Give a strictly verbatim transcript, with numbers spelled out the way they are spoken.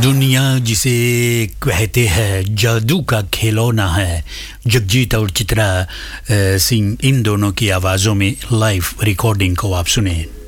दुनिया जिसे कहते हैं जादू का खिलौना है, जगजीत और चित्रा सिंह इन दोनों की आवाज़ों में लाइव रिकॉर्डिंग को आप सुने।